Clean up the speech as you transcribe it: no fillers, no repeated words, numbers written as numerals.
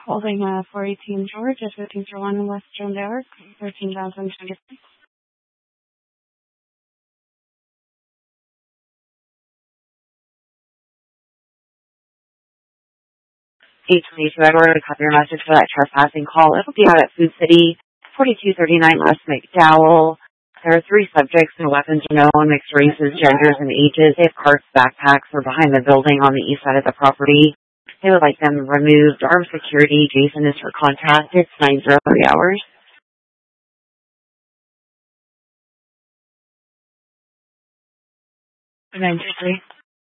Holding 418 George at 1501 Western Derrick, 13,026. 822 Edward, a copy your message for that trespassing call. It'll be out at Food City, 4239 West McDowell. There are 3 subjects, no weapons known, mixed races, genders, and ages. They have carts, backpacks, or behind the building on the east side of the property. They would like them removed. Armed security, Jason is for contact. It's 903 hours. 923.